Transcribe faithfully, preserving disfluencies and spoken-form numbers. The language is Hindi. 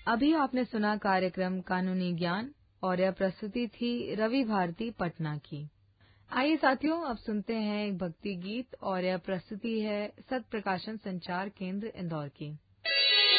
अभी आपने सुना कार्यक्रम कानूनी ज्ञान और यह प्रस्तुति थी रवि भारती पटना की। आइए साथियों, अब सुनते हैं एक भक्ति गीत और यह प्रस्तुति है सत प्रकाशन संचार केंद्र इंदौर की।